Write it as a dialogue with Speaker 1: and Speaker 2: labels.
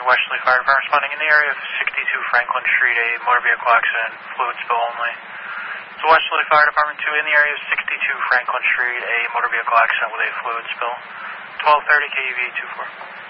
Speaker 1: Westerly Fire Department responding in the area of 62 Franklin Street, a motor vehicle accident, fluid spill only. So Westerly Fire Department 2 in the area of 62 Franklin Street, a motor vehicle accident with a fluid spill. 1230 KUV 24.